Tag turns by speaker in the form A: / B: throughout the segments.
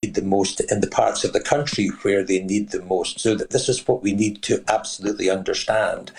A: need the most in the parts of the country where they need the most. So that this is what we need to absolutely understand,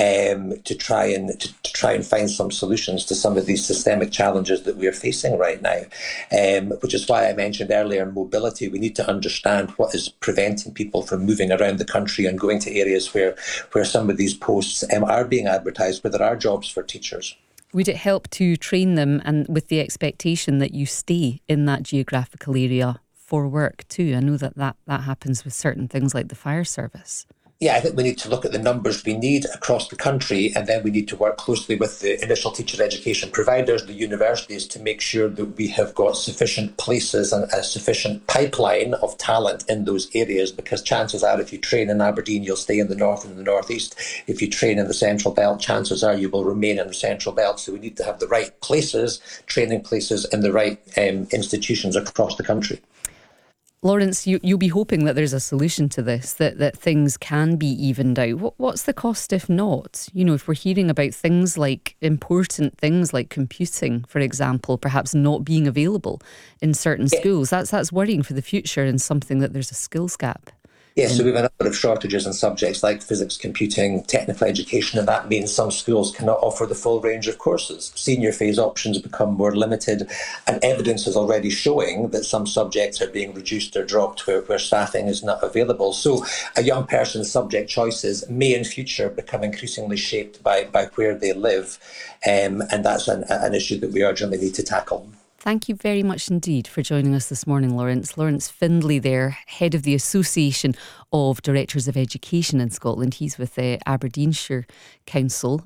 A: to try and find some solutions to some of these systemic challenges that we are facing right now. Which is why I mentioned earlier mobility. We need to understand what is preventing people from moving around the country and going to areas where some of these posts are being advertised, where there are jobs for teachers.
B: Would it help to train them, and with the expectation that you stay in that geographical area for work too? I know that happens with certain things like the fire service.
A: Yeah, I think we need to look at the numbers we need across the country, and then we need to work closely with the initial teacher education providers, the universities, to make sure that we have got sufficient places and a sufficient pipeline of talent in those areas, because chances are if you train in Aberdeen, you'll stay in the north and the northeast. If you train in the Central Belt, chances are you will remain in the Central Belt. So we need to have the right places, training places in the right institutions across the country.
B: Lawrence, you'll be hoping that there's a solution to this, that things can be evened out. What's the cost if not? You know, if we're hearing about things like important things like computing, for example, perhaps not being available in certain schools, that's worrying for the future and something that there's a skills gap.
A: Yes, so we have a number of shortages in subjects like physics, computing, technical education, and that means some schools cannot offer the full range of courses. Senior phase options become more limited, and evidence is already showing that some subjects are being reduced or dropped where staffing is not available. So a young person's subject choices may in future become increasingly shaped by where they live, and that's an issue that we urgently need to tackle.
B: Thank you very much indeed for joining us this morning, Lawrence. Lawrence Findlay there, head of the Association of Directors of Education in Scotland. He's with the Aberdeenshire Council.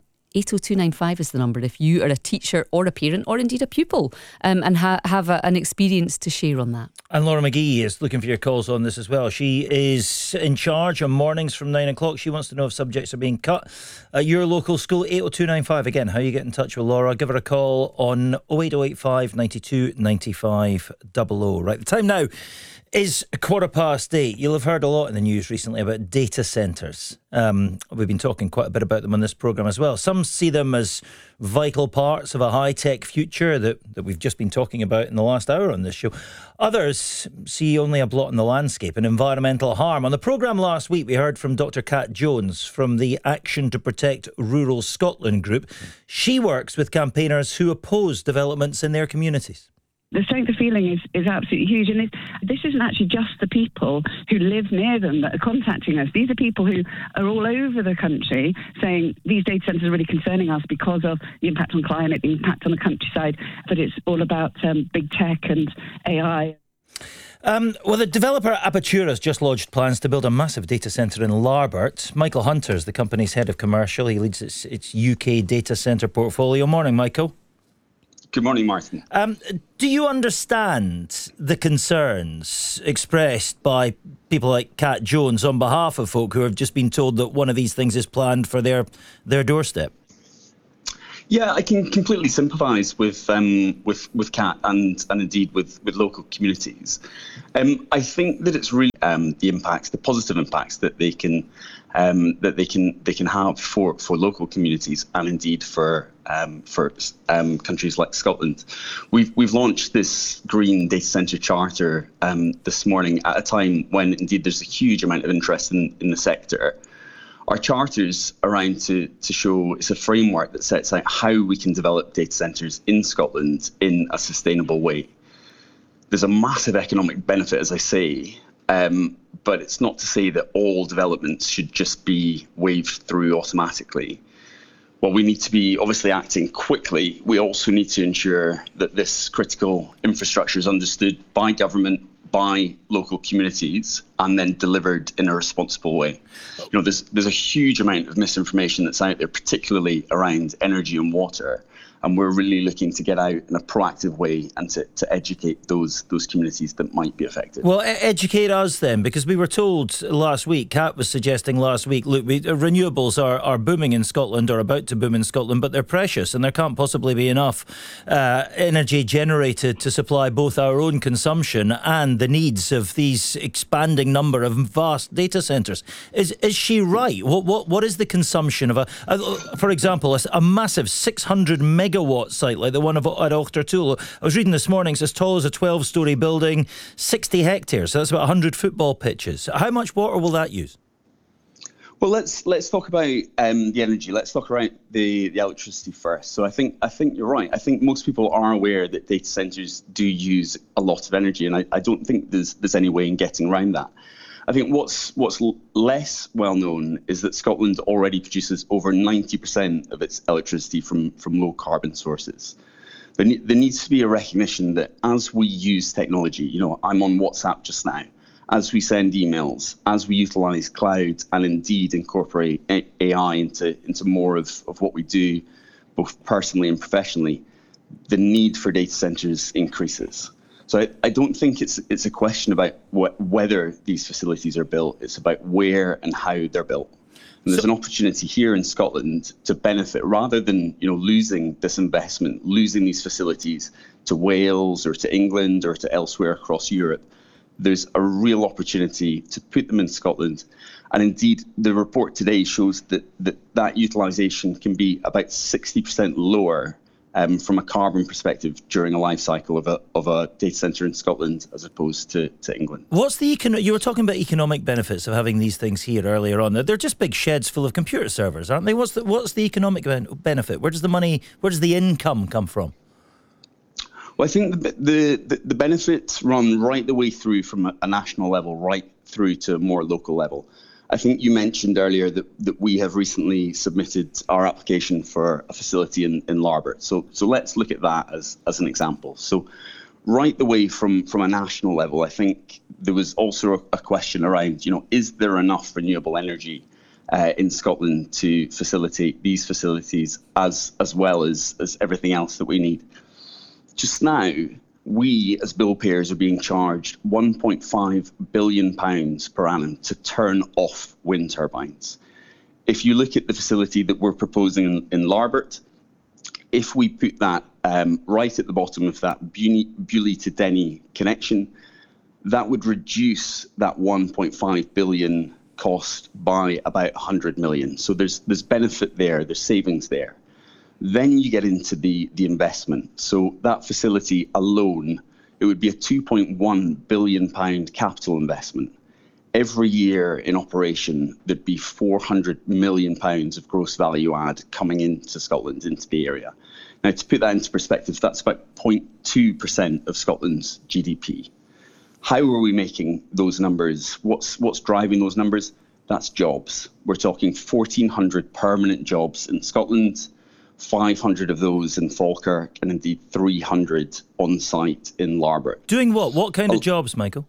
B: 80295 is the number if you are a teacher or a parent or indeed a pupil and have an experience to share on that.
C: And Laura McGee is looking for your calls on this as well. She is in charge on mornings from 9 o'clock. She wants to know if subjects are being cut at your local school. 80295. Again, how you get in touch with Laura, give her a call on 08085 92 95 00. Right, the time now is 8:15. You'll have heard a lot in the news recently about data centres. We've been talking quite a bit about them on this programme as well. Some see them as vital parts of a high-tech future that we've just been talking about in the last hour on this show. Others see only a blot in the landscape and environmental harm. On the programme last week, we heard from Dr Cat Jones from the Action to Protect Rural Scotland group. She works with campaigners who oppose developments in their communities.
D: The strength of feeling is absolutely huge. And this isn't actually just the people who live near them that are contacting us. These are people who are all over the country saying these data centres are really concerning us because of the impact on climate, the impact on the countryside, but it's all about big tech and AI.
C: Well, the developer Apatura has just lodged plans to build a massive data centre in Larbert. Michael Hunter is the company's head of commercial. He leads its UK data centre portfolio. Morning, Michael.
E: Good morning, Martin.
C: Do you understand the concerns expressed by people like Cat Jones on behalf of folk who have just been told that one of these things is planned for their doorstep?
E: Yeah, I can completely sympathise with Cat and indeed with local communities. I think that it's really the impacts, the positive impacts that they can have for local communities and indeed for countries like Scotland. We've launched this Green Data Centre Charter this morning at a time when indeed there's a huge amount of interest in the sector. Our charter's around to show it's a framework that sets out how we can develop data centres in Scotland in a sustainable way. There's a massive economic benefit, as I say, but it's not to say that all developments should just be waved through automatically. While we need to be obviously acting quickly, we also need to ensure that this critical infrastructure is understood by government, by local communities, and then delivered in a responsible way. You know, there's a huge amount of misinformation that's out there, particularly around energy and water. And we're really looking to get out in a proactive way and to educate those communities that might be affected.
C: Well, educate us then, because we were told last week, Kat was suggesting last week, look, renewables are booming in Scotland, or about to boom in Scotland, but they're precious and there can't possibly be enough energy generated to supply both our own consumption and the needs of these expanding number of vast data centres. Is she right? What is the consumption of for example, a massive 600 megawatt megawatt site like the one at Auchtertool. I was reading this morning, it's as tall as a 12-storey building, 60 hectares, so that's about 100 football pitches. How much water will that use?
E: Well, let's talk about the energy. Let's talk about the electricity first. So I think you're right. I think most people are aware that data centres do use a lot of energy, and I don't think there's any way in getting around that. I think what's less well known is that Scotland already produces over 90% of its electricity from low carbon sources. There needs to be a recognition that as we use technology, I'm on WhatsApp just now, as we send emails, as we utilise cloud and indeed incorporate AI into more of what we do, both personally and professionally, the need for data centres increases. So I don't think it's a question about whether these facilities are built. It's about where and how they're built. And there's an opportunity here in Scotland to benefit rather than losing this investment, losing these facilities to Wales or to England or to elsewhere across Europe. There's a real opportunity to put them in Scotland. And indeed, the report today shows that utilisation can be about 60% lower from a carbon perspective during a life cycle of a data centre in Scotland as opposed to England.
C: You were talking about economic benefits of having these things here earlier on. They're just big sheds full of computer servers, aren't they? What's the economic benefit? Where does the income come from?
E: Well, I think the benefits run right the way through from a national level right through to a more local level. I think you mentioned earlier that we have recently submitted our application for a facility in Larbert. So let's look at that as an example. So right the way from a national level, I think there was also a question around, is there enough renewable energy in Scotland to facilitate these facilities as well as everything else that we need? Just now, we as bill payers are being charged £1.5 billion per annum to turn off wind turbines. If you look at the facility that we're proposing in Larbert, if we put that right at the bottom of that Beauly to Denny connection, that would reduce that 1.5 billion cost by about 100 million. So there's benefit there, there's savings there. Then you get into the investment. So that facility alone, it would be a £2.1 billion capital investment. Every year in operation, there'd be £400 million of gross value add coming into Scotland, into the area. Now, to put that into perspective, that's about 0.2% of Scotland's GDP. How are we making those numbers? What's driving those numbers? That's jobs. We're talking 1,400 permanent jobs in Scotland, 500 of those in Falkirk, and indeed 300 on site in Larbert.
C: Doing what? What kind of jobs, Michael?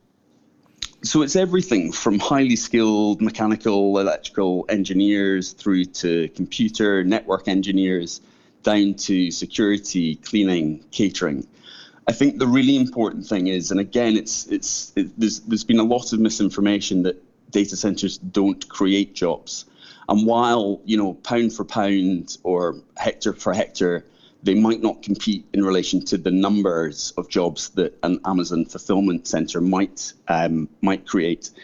E: So it's everything from highly skilled mechanical, electrical engineers through to computer, network engineers, down to security, cleaning, catering. I think the really important thing is, and again, there's been a lot of misinformation that data centres don't create jobs. And while, pound for pound or hectare for hectare, they might not compete in relation to the numbers of jobs that an Amazon fulfillment centre might create,